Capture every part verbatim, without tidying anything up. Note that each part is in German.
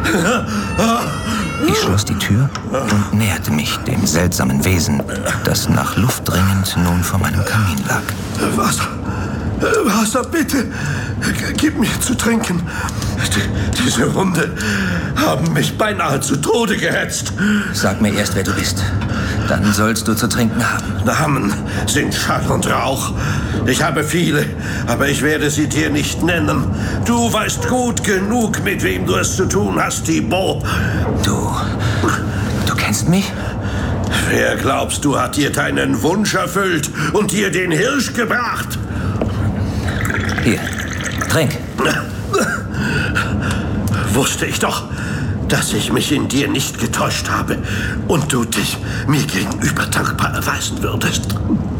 Ich schloss die Tür und näherte mich dem seltsamen Wesen, das nach Luft dringend nun vor meinem Kamin lag. Wasser, Wasser, bitte, gib mir zu trinken. Die, diese Hunde haben mich beinahe zu Tode gehetzt. Sag mir erst, wer du bist. Dann sollst du zu trinken haben. Namen sind Schall und Rauch. Ich habe viele, aber ich werde sie dir nicht nennen. Du weißt gut genug, mit wem du es zu tun hast, Thibaut. Du... du kennst mich? Wer glaubst du, hat dir deinen Wunsch erfüllt und dir den Hirsch gebracht? Hier, trink. Wusste ich doch, dass ich mich in dir nicht getäuscht habe und du dich mir gegenüber dankbar erweisen würdest.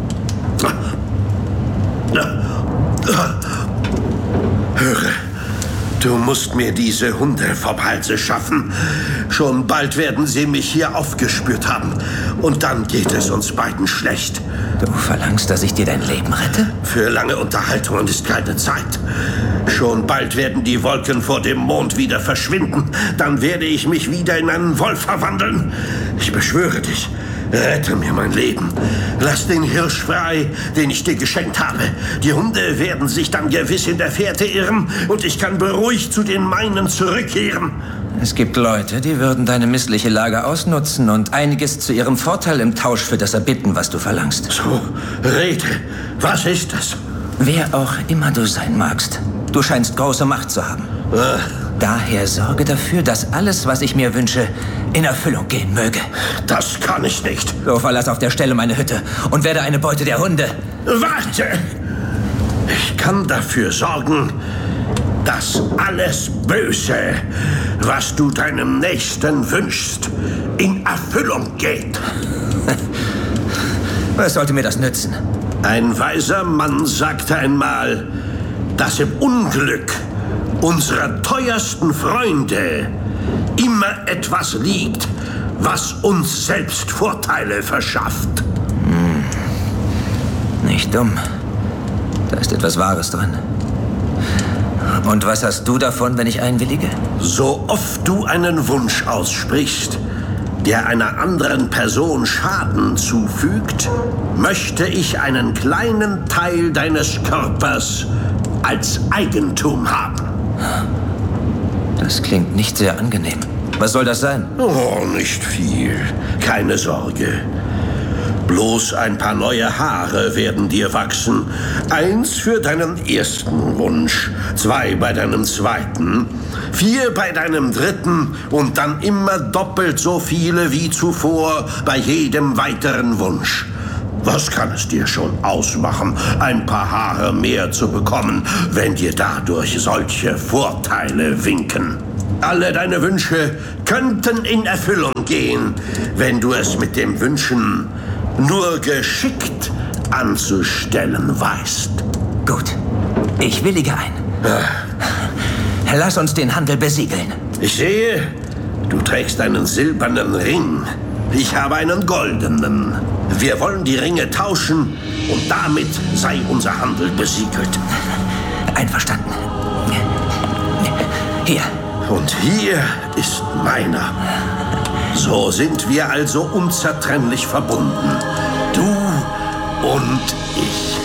Höre, du musst mir diese Hunde vom Halse schaffen. Schon bald werden sie mich hier aufgespürt haben. Und dann geht es uns beiden schlecht. Du verlangst, dass ich dir dein Leben rette? Für lange Unterhaltungen ist keine Zeit. Schon bald werden die Wolken vor dem Mond wieder verschwinden. Dann werde ich mich wieder in einen Wolf verwandeln. Ich beschwöre dich, rette mir mein Leben. Lass den Hirsch frei, den ich dir geschenkt habe. Die Hunde werden sich dann gewiss in der Fährte irren und ich kann beruhigt zu den meinen zurückkehren. Es gibt Leute, die würden deine missliche Lage ausnutzen und einiges zu ihrem Vorteil im Tausch für das erbitten, was du verlangst. So, rede. Was ist es? Wer auch immer du sein magst, du scheinst große Macht zu haben. Äh. Daher sorge dafür, dass alles, was ich mir wünsche, in Erfüllung gehen möge. Das kann ich nicht. So, verlass auf der Stelle meine Hütte und werde eine Beute der Hunde. Warte! Ich kann dafür sorgen, dass alles Böse, was du deinem Nächsten wünschst, in Erfüllung geht. Was sollte mir das nützen? Ein weiser Mann sagte einmal, dass im Unglück unserer teuersten Freunde immer etwas liegt, was uns selbst Vorteile verschafft. Hm. Nicht dumm. Da ist etwas Wahres drin. Und was hast du davon, wenn ich einwillige? So oft du einen Wunsch aussprichst, der einer anderen Person Schaden zufügt, möchte ich einen kleinen Teil deines Körpers als Eigentum haben. Das klingt nicht sehr angenehm. Was soll das sein? Oh, nicht viel. Keine Sorge. Bloß ein paar neue Haare werden dir wachsen. Eins für deinen ersten Wunsch, zwei bei deinem zweiten, vier bei deinem dritten und dann immer doppelt so viele wie zuvor bei jedem weiteren Wunsch. Was kann es dir schon ausmachen, ein paar Haare mehr zu bekommen, wenn dir dadurch solche Vorteile winken? Alle deine Wünsche könnten in Erfüllung gehen, wenn du es mit dem Wünschen nur geschickt anzustellen weißt. Gut, ich willige ein. Ah. Lass uns den Handel besiegeln. Ich sehe, du trägst einen silbernen Ring. Ich habe einen goldenen. Wir wollen die Ringe tauschen und damit sei unser Handel besiegelt. Einverstanden. Hier. Und hier ist meiner. So sind wir also unzertrennlich verbunden. Du und ich.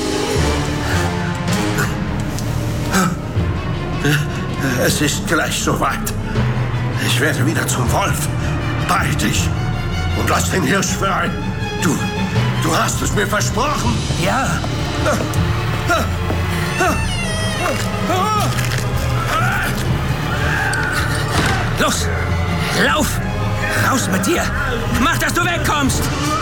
Es ist gleich soweit. Ich werde wieder zum Wolf. Beeil dich und lass den Hirsch frei. Du, du hast es mir versprochen. Ja. Los, lauf! Raus mit dir! Mach, dass du wegkommst!